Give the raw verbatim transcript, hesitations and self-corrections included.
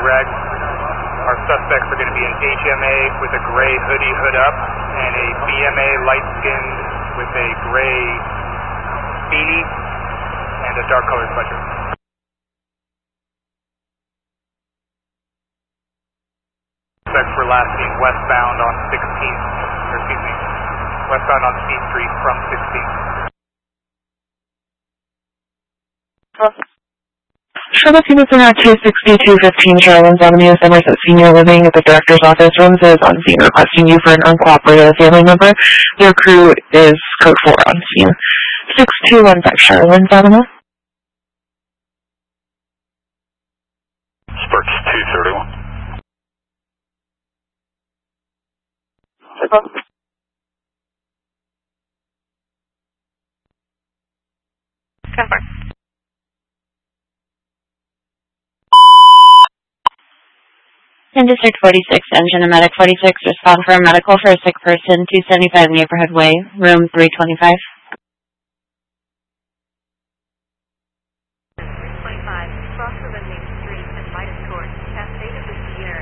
reg. Our suspects are going to be an H M A with a gray hoodie hood up and a B M A light-skinned with a gray beanie and a dark-colored sweatshirt. Suspects were last seen westbound on sixteenth, or excuse me, westbound on C Street from sixteenth. For the people in at two sixty-two fifteen Charlins Avenue, Somerset Senior Living at the Director's Office room says on scene requesting you for an uncooperative family member. Their crew is code four on scene. six two one five Charlins Avenue. Sparks two thirty-one. Confirm. In District forty-six, engine and medic forty-six, respond for a medical for a sick person, two seventy-five Neighborhood Way, room three twenty-five. three twenty-five, cross the Main Street and Midas Court, Cascade of the Sierra.